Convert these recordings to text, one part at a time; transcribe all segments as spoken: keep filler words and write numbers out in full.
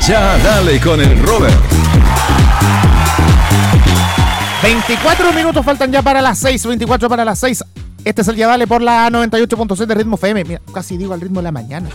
Ya dale con el Robert. veinticuatro minutos faltan ya para las seis, veinticuatro para las seis. Este es el Ya Dale por la noventa y ocho punto seis de Ritmo F M. Mira, casi digo al ritmo de la mañana.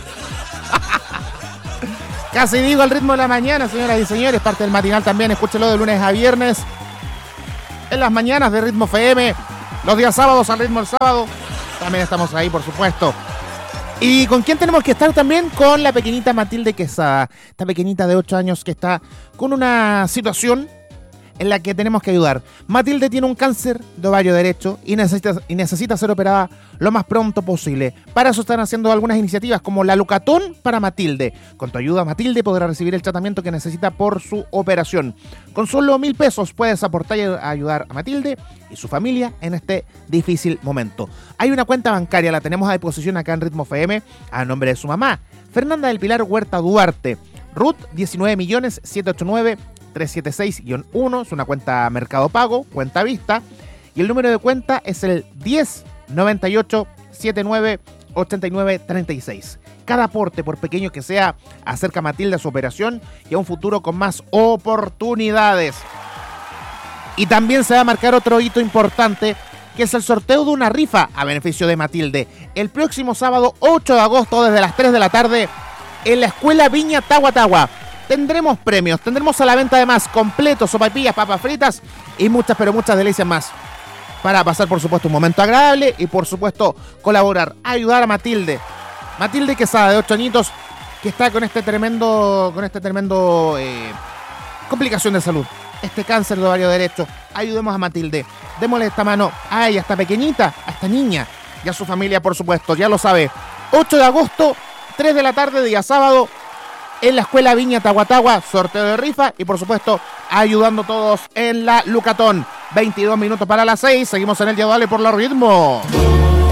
Casi digo al ritmo de la mañana, señoras y señores. Parte del matinal también, escúchelo de lunes a viernes. En las mañanas de Ritmo F M. Los días sábados al ritmo del sábado. También estamos ahí, por supuesto. ¿Y con quién tenemos que estar también? Con la pequeñita Matilde Quesada. Esta pequeñita de ocho años que está con una situación en la que tenemos que ayudar. Matilde tiene un cáncer de ovario derecho y necesita, y necesita ser operada lo más pronto posible. Para eso están haciendo algunas iniciativas como la Lucatón para Matilde. Con tu ayuda, Matilde podrá recibir el tratamiento que necesita por su operación. Con solo mil pesos puedes aportar y ayudar a Matilde y su familia en este difícil momento. Hay una cuenta bancaria, la tenemos a disposición acá en Ritmo F M, a nombre de su mamá, Fernanda del Pilar Huerta Duarte. R U T diecinueve millones setecientos ochenta y nueve trescientos setenta y seis guión uno, es una cuenta Mercado Pago, cuenta vista, y el número de cuenta es el diez noventa y ocho setenta y nueve ochenta y nueve treinta y seis. Cada aporte, por pequeño que sea, acerca a Matilde a su operación y a un futuro con más oportunidades. Y también se va a marcar otro hito importante, que es el sorteo de una rifa a beneficio de Matilde. El próximo sábado ocho de agosto, desde las tres de la tarde, en la Escuela Viña Tagua Tagua. Tendremos premios, tendremos a la venta además completos, sopaipillas, papas fritas y muchas, pero muchas delicias más. Para pasar, por supuesto, un momento agradable y, por supuesto, colaborar, ayudar a Matilde. Matilde Quesada, de ocho añitos, que está con este tremendo, con este tremendo eh, complicación de salud. Este cáncer de ovario derecho. Ayudemos a Matilde. Démosle esta mano a ella, a esta pequeñita, a esta niña y a su familia, por supuesto. Ya lo sabe. ocho de agosto, tres de la tarde, día sábado, en la Escuela Viña Tagua Tagua, sorteo de rifa y, por supuesto, ayudando todos en la Lucatón. veintidós minutos para las seis. Seguimos en el Ya Dale por la Ritmo.